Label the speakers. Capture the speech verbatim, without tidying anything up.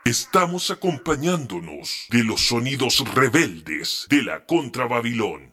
Speaker 1: Estamos acompañándonos de los sonidos rebeldes de la Contrababilón.